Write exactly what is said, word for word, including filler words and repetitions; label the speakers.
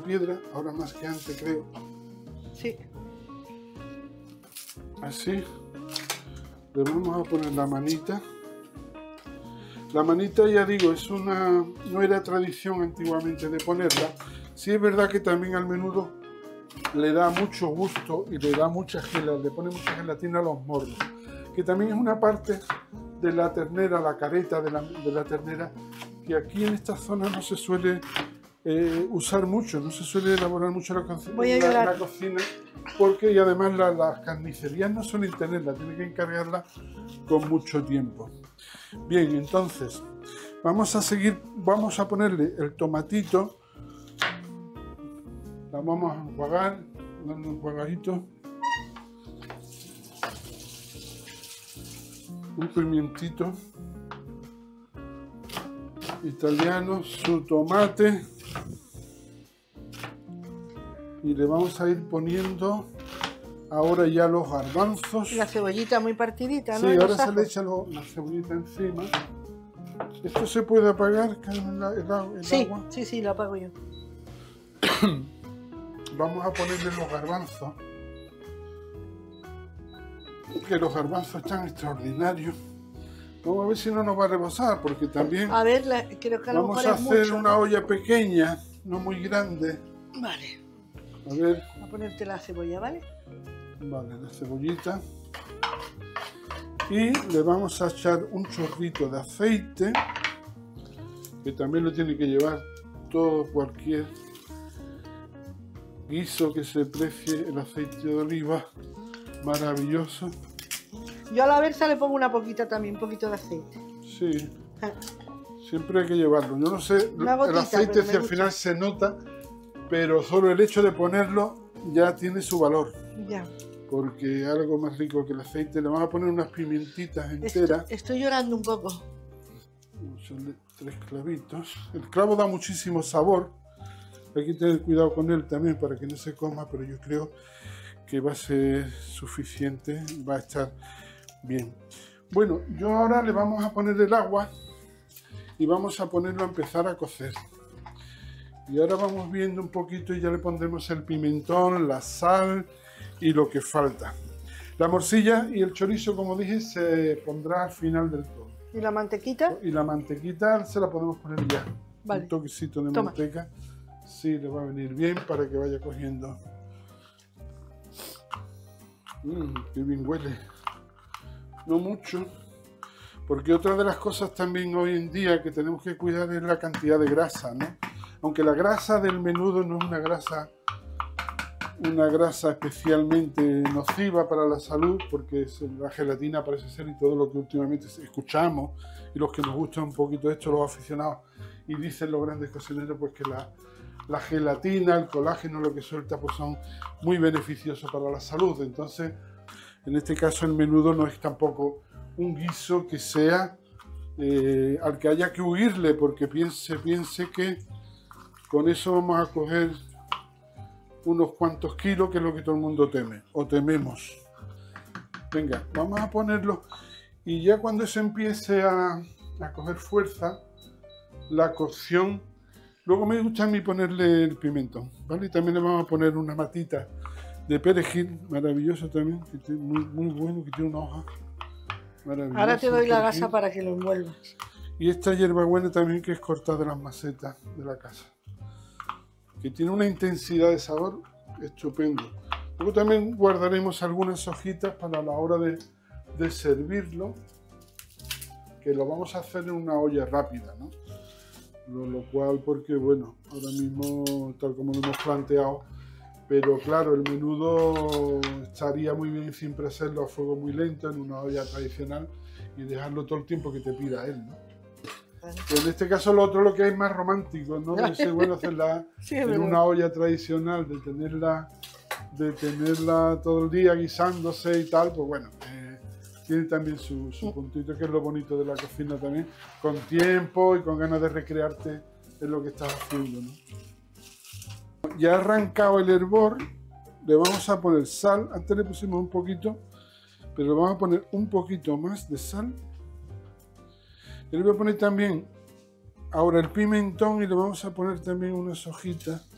Speaker 1: piedra, ahora más que antes creo.
Speaker 2: Sí.
Speaker 1: Así. Le vamos a poner la manita. La manita, ya digo, es una, no era tradición antiguamente de ponerla. Sí es verdad que también al menudo le da mucho gusto y le da mucha gelatina, le pone mucha gelatina a los morros, que también es una parte de la ternera, la careta de la, de la ternera, que aquí en esta zona no se suele eh, usar mucho, no se suele elaborar mucho la, co
Speaker 2: Voy a
Speaker 1: la, la cocina, porque y además la, las carnicerías no suelen tenerla, tienen que encargarla con mucho tiempo. Bien, entonces vamos a seguir, vamos a ponerle el tomatito, la vamos a enjuagar, dando un enjuagadito, un pimientito italiano, su tomate, y le vamos a ir poniendo ahora ya los garbanzos.
Speaker 2: La cebollita muy partidita, ¿no?
Speaker 1: Sí, ahora se le echa lo, la cebollita encima. ¿Esto se puede apagar, Carmen, el, el, el
Speaker 2: sí,
Speaker 1: agua?
Speaker 2: Sí, sí, lo apago yo.
Speaker 1: Vamos a ponerle los garbanzos. Que los garbanzos están extraordinarios. Vamos a ver si no nos va a rebosar, porque también
Speaker 2: a ver, la, creo que a lo
Speaker 1: vamos
Speaker 2: mejor
Speaker 1: a
Speaker 2: es
Speaker 1: hacer
Speaker 2: mucho,
Speaker 1: una
Speaker 2: ¿no?
Speaker 1: olla pequeña, no muy grande.
Speaker 2: Vale.
Speaker 1: A ver.
Speaker 2: Voy a ponerte la cebolla, ¿vale?
Speaker 1: Vale, la cebollita. Y le vamos a echar un chorrito de aceite, que también lo tiene que llevar todo, cualquier guiso que se precie, el aceite de oliva, maravilloso.
Speaker 2: Yo a la versa le pongo una poquita también, un poquito de aceite.
Speaker 1: Sí, siempre hay que llevarlo. Yo no sé,
Speaker 2: Una gotita,
Speaker 1: el aceite si al
Speaker 2: gusta.
Speaker 1: final se nota, pero solo el hecho de ponerlo ya tiene su valor.
Speaker 2: Ya.
Speaker 1: Porque algo más rico que el aceite. Le vamos a poner unas pimientitas enteras.
Speaker 2: Estoy, estoy llorando un poco.
Speaker 1: Vamos a echarle tres clavitos. El clavo da muchísimo sabor. Hay que tener cuidado con él también para que no se coma, pero yo creo que va a ser suficiente. Va a estar bien. Bueno, yo ahora le vamos a poner el agua y vamos a ponerlo a empezar a cocer. Y ahora vamos viendo un poquito y ya le pondremos el pimentón, la sal y lo que falta. La morcilla y el chorizo, como dije, se pondrá al final del todo.
Speaker 2: ¿Y la mantequita?
Speaker 1: Y la mantequita se la podemos poner ya.
Speaker 2: Vale.
Speaker 1: Un toquecito de
Speaker 2: Toma.
Speaker 1: manteca. Sí, le va a venir bien para que vaya cogiendo. Mmm, qué bien huele. No mucho. Porque otra de las cosas también hoy en día que tenemos que cuidar es la cantidad de grasa, ¿no? Aunque la grasa del menudo no es una grasa una grasa especialmente nociva para la salud, porque la gelatina parece ser, y todo lo que últimamente escuchamos, y los que nos gustan un poquito esto, los aficionados, y dicen los grandes cocineros, pues que la, la gelatina, el colágeno, lo que suelta, pues son muy beneficiosos para la salud. Entonces, en este caso el menudo no es tampoco un guiso que sea eh, al que haya que huirle, porque piense, piense que con eso vamos a coger unos cuantos kilos, que es lo que todo el mundo teme, o tememos. Venga, vamos a ponerlo, y ya cuando eso empiece a, a coger fuerza, la cocción, luego me gusta a mí ponerle el pimentón, ¿vale? Y también le vamos a poner una matita de perejil, maravilloso también, que tiene muy, muy bueno, que tiene una hoja maravillosa.
Speaker 2: Ahora te doy la gasa para que lo envuelvas.
Speaker 1: Y esta hierbabuena también, que es cortada de las macetas de la casa, que tiene una intensidad de sabor estupendo. Luego también guardaremos algunas hojitas para la hora de, de servirlo, que lo vamos a hacer en una olla rápida, ¿no? Lo, lo cual, porque bueno, ahora mismo tal como lo hemos planteado, pero claro, el menudo estaría muy bien siempre hacerlo a fuego muy lento en una olla tradicional y dejarlo todo el tiempo que te pida él, ¿no? Pero en este caso lo otro, lo que es más romántico, ¿no? Es bueno hacerla
Speaker 2: Sí,
Speaker 1: en
Speaker 2: verdad.
Speaker 1: una olla tradicional, de tenerla, de tenerla todo el día guisándose y tal, pues bueno, eh, tiene también su, su puntito, que es lo bonito de la cocina también, con tiempo y con ganas de recrearte en lo que estás haciendo, ¿no? Ya ha arrancado el hervor, le vamos a poner sal. Antes le pusimos un poquito, pero le vamos a poner un poquito más de sal. Y le voy a poner también ahora el pimentón, y le vamos a poner también unas hojitas